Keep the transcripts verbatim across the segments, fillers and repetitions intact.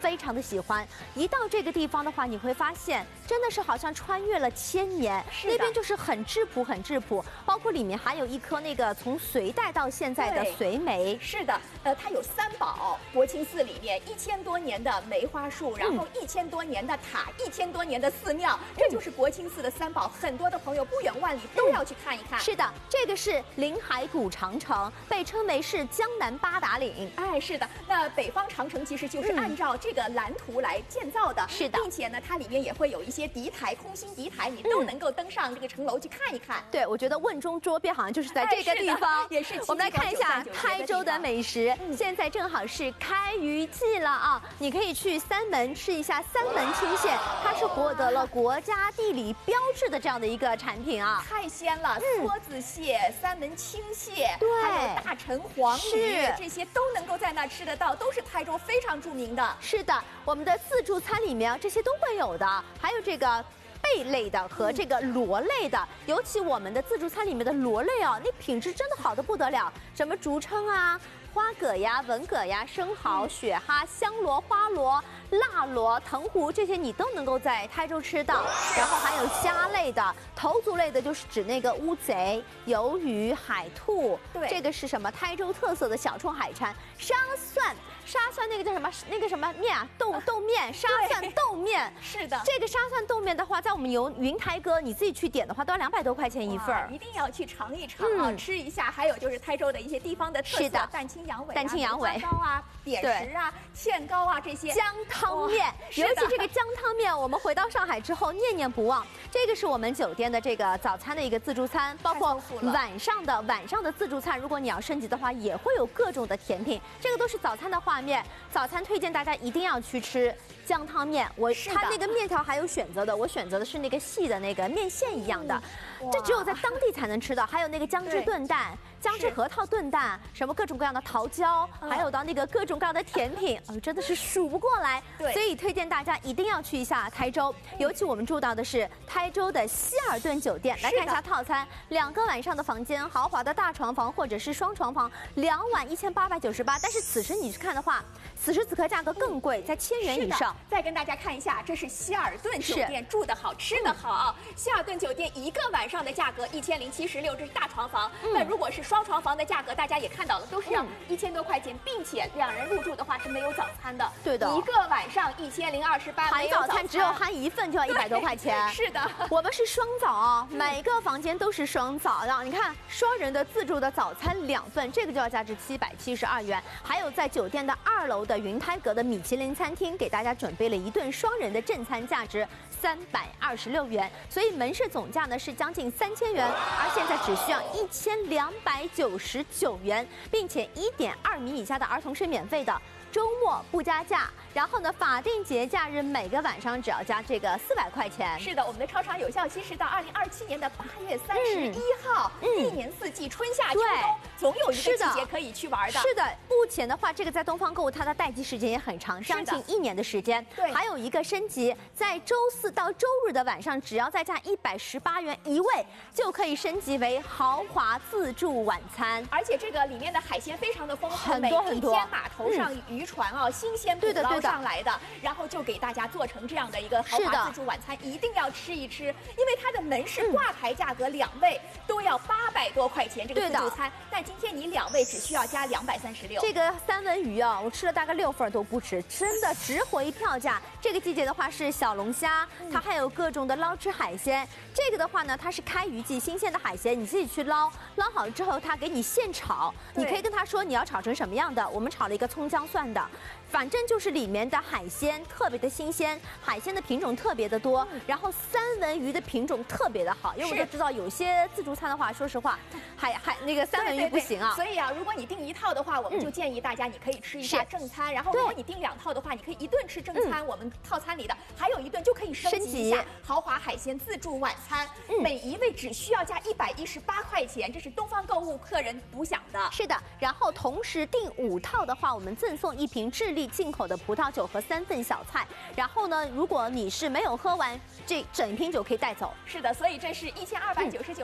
非常的喜欢。一到这个地方的话，你会发现真的是好像穿越了千年，那边就是很质朴，很质朴。包括里面还有一颗那个从隋代到现在的隋梅。 是的，呃，它有三宝，国清寺里面一千多年的梅花树，然后一千多年的塔，一千多年的寺庙，这就是国清寺的三宝。很多的朋友不远万里都要去看一看。 是的，这个是临海古长城，被称为是江南八达岭。 哎，是的，那北方长城其实就是按照这个蓝图来建造的。 是的， 并且呢，它里面也会有一些敌台、空心敌台，你都能够登上这个城楼去看一看。 对，我觉得问中捉鳖好像就是在这个地方。 也是。 我们来看一下台州的美食，嗯、现在正好是开渔季了啊，你可以去三门吃一下三门青蟹，它是获得了国家地理标志的这样的一个产品啊， 太鲜了！梭子蟹、三门青蟹， 对， 还有大陈黄鱼，这些都能够在那吃得到，都是台州非常著名的。 是的，我们的自助餐里面这些都会有的，还有这个。贝类的和这个螺类的，尤其我们的自助餐里面的螺类哦，那品质真的好的不得了，什么竹蛏啊、花蛤呀、文蛤呀、生蚝、雪蛤、香螺、花螺、辣螺、藤壶，这些你都能够在台州吃到。然后还有虾类的，头足类的就是指那个乌贼、鱿鱼、海兔。对，这个是什么？台州特色的小冲海产，沙蒜。沙蒜那个叫什么？那个什么面啊？豆豆面，沙蒜豆面。 是的， 这个沙蒜豆面的话，在我们游云台阁你自己去点的话，都要两百多块钱一份儿， 一定要去尝一尝啊，嗯、吃一下。还有就是台州的一些地方的特色，蛋清羊尾、啊、 蛋清羊尾糕啊、点食啊、芡糕啊这些。 姜汤面，尤其这个姜汤面，我们回到上海之后念念不忘。这个是我们酒店的这个早餐的一个自助餐，包括晚上的晚上的自助餐，如果你要升级的话，也会有各种的甜品。这个都是早餐的画面，早餐推荐大家一定要去吃姜汤面。我它那个面条还有选择的，我选择的是那个细的那个面线一样的，嗯、这只有在当地才能吃到。还有那个姜汁炖蛋、姜汁核桃炖蛋，什么各种各样的桃胶，嗯、还有到那个各种各样的甜品，哦，真的是数不过来。对，所以推荐大家一定要去一下台州，尤其我们住到的是台州的希尔顿酒店。来看一下套餐，两个晚上的房间，豪华的大床房或者是双床房，两晚一千八百九十八。但是此时你去看的话，此时此刻价格更贵，在千元以上。 再跟大家看一下，这是希尔顿酒店，住得好，吃得好。嗯、希尔顿酒店一个晚上的价格一千零七十六，这是大床房。嗯、那如果是双床房的价格，大家也看到了，都是要一千多块钱，并且两人入住的话是没有早餐的。 对的， 一个晚上一千零二十八， 含早餐只有含一份就要一百多块钱。 是的， 我们是双早啊，每个房间都是双早的。你看，双人的自助的早餐两份，这个就要价值七百七十二元。还有在酒店的二楼的云台阁的米其林餐厅，给大家准备了一顿双人的正餐，价值三百二十六元。所以门市总价呢是将近三千元，而现在只需要一千两百九十九元，并且一点二米以下的儿童是免费的。周末不加价，然后呢，法定节假日每个晚上只要加这个四百块钱。 是的，我们的超长有效期是到二零二七年的八月三十一号，嗯、一年四季，春夏秋冬，总有一个季节可以去玩的。 是的，目前的话，这个在东方购物它的待机时间也很长，将近一年的时间。对，还有一个升级，在周四到周日的晚上，只要再加一百十八元一位，就可以升级为豪华自助晚餐。 而且这个里面的海鲜非常的丰富， 很多很多。 每一天码头上渔船啊，新鲜捕捞上来的，然后就给大家做成这样的一个豪华自助晚餐，一定要吃一吃，因为它的门市挂牌价格两位都要八百多块钱这个自助餐，但今天你两位只需要加两百三十六。 这个三文鱼啊，我吃了大概六份都不止，真的值回票价。这个季节的话是小龙虾，它还有各种的捞汁海鲜。这个的话呢，它是开渔季新鲜的海鲜，你自己去捞，捞好了之后它给你现炒，你可以跟他说你要炒成什么样的，我们炒了一个葱姜蒜的。反正就是里面的海鲜特别的新鲜，海鲜的品种特别的多，嗯、然后三文鱼的品种特别的好，因为我就知道有些自助餐的话，说实话，海海那个三文鱼不行啊。 对对对，所以啊，如果你订一套的话，我们就建议大家你可以吃一下正餐，嗯、然后如果你订两套的话，你可以一顿吃正餐，嗯、我们套餐里的还有一顿就可以升级一下豪华海鲜自助晚餐，嗯、每一位只需要加一百一十八块钱，这是东方购物客人独享的。 是的，然后同时订五套的话，我们赠送一瓶智利进口的葡萄酒和三份小菜。然后呢，如果你是没有喝完，这整瓶酒可以带走。 是的，所以这是一千二百九十九元，三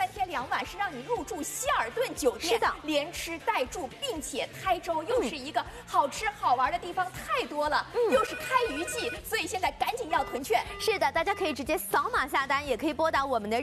天两晚是让你入住希尔顿酒店， 是的， 连吃带住，并且台州又是一个好吃好玩的地方太多了，嗯、又是开渔季，所以现在赶紧要囤券。 是的，大家可以直接扫码下单，也可以拨打我们的。